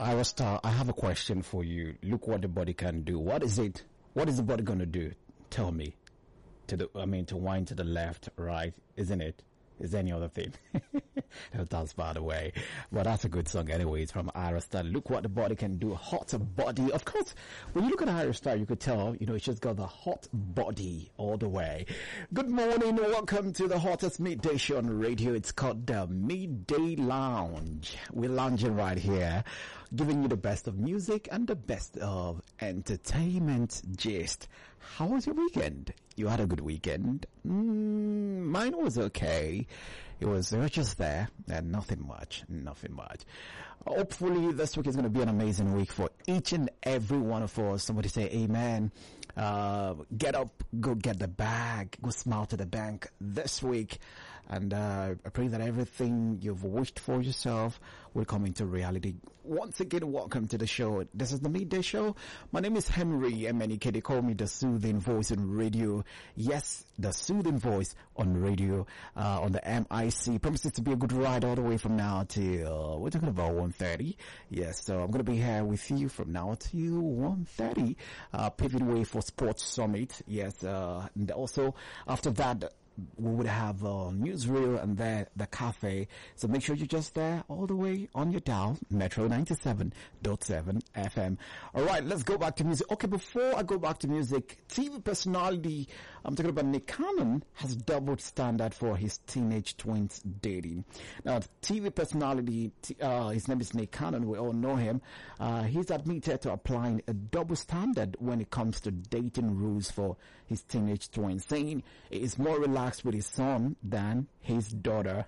Ira Star, I have a question for you. Look what the body can do. What is it? What is the body going to do? Tell me. To wind to the left, right, isn't it? Is there any other thing? That's by the way. But that's a good song anyway. It's from Ira Star. Look what the body can do. Hot body. Of course, when you look at Ira Star, you could tell, it's just got the hot body all the way. Good morning. Welcome to the hottest midday show on radio. It's called the Midday Lounge. We're lounging right here, giving you the best of music and the best of entertainment gist. How was your weekend? You had a good weekend? Mine was okay. It was just there and nothing much. Hopefully this week is going to be an amazing week for each and every one of us. Somebody say amen. Get up, go get the bag, go smile to the bank this week. And I pray that everything you've wished for yourself will come into reality. Once again, welcome to the show. This is the Midday Show. My name is Henry Emenike. They call me the soothing voice on radio. Yes, the soothing voice on radio, on the MIC. Promises to be a good ride all the way from now till, we're talking about 1:30. Yes, so I'm going to be here with you from now till 1:30, paving way for Sports Summit. Yes, and also after that, we would have newsreel and then the cafe. So make sure you're just there all the way on your dial, Metro 97.7 FM. All right, let's go back to music. Okay, before I go back to music, TV personality, I'm talking about Nick Cannon, has doubled standard for his teenage twins dating. Now, TV personality, his name is Nick Cannon. We all know him. He's admitted to applying a double standard when it comes to dating rules for his teenage twins, saying it is more relaxed with his son than his daughter.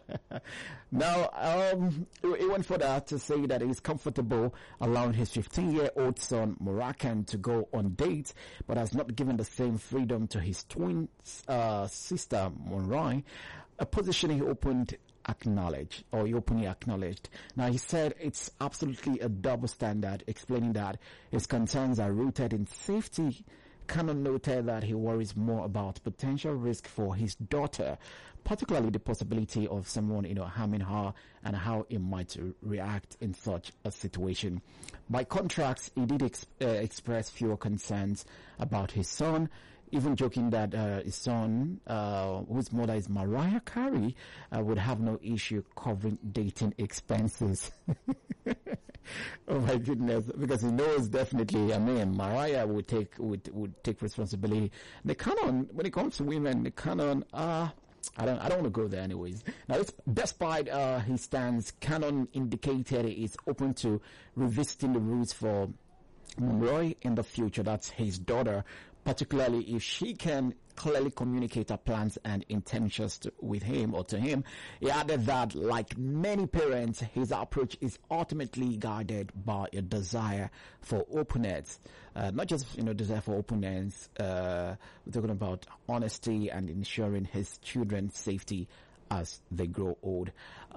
Now, he went further to say that he's comfortable allowing his 15-year-old son, Moroccan, to go on dates, but has not given the same freedom to his twin sister, Monroy, a position he openly acknowledged. Now, he said it's absolutely a double standard, explaining that his concerns are rooted in safety. Cannon noted that he worries more about potential risk for his daughter, particularly the possibility of someone, harming her and how he might react in such a situation. By contrast, he did express fewer concerns about his son, even joking that his son, whose mother is Mariah Carey, would have no issue covering dating expenses. Oh my goodness, because he knows definitely, Mariah would take responsibility. The canon, when it comes to women, the canon, I don't want to go there anyways. Now, despite his stance, Cannon indicated he is open to revisiting the rules for Monroy in the future. That's his daughter, particularly if she can clearly communicate her plans and intentions with him or to him. He added that, like many parents, his approach is ultimately guided by a desire for openness. Not just, desire for openness. We're talking about honesty and ensuring his children's safety as they grow older.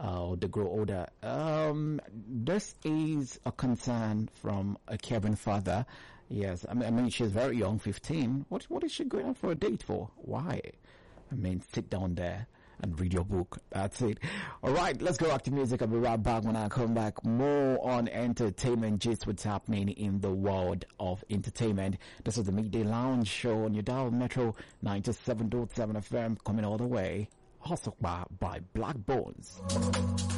This is a concern from a caring father. Yes, she's very young, 15. What is she going out for a date for? Why? Sit down there and read your book. That's it. All right, let's go back to music. I'll be right back. When I come back, more on entertainment, just what's happening in the world of entertainment. This is the Midday Lounge show on your dial, Metro 97.7 FM, coming all the way. Hustle by Black Bones.